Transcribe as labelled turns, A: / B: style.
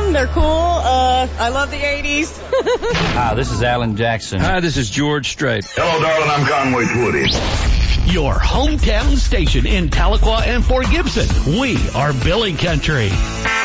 A: fun. They're cool. I love the 80s.
B: Hi, this is Alan Jackson.
C: Hi, this is George Strait.
D: Hello, darling. I'm Conway Twitty.
E: Your hometown station in Tahlequah and Fort Gibson. We are Billy Country.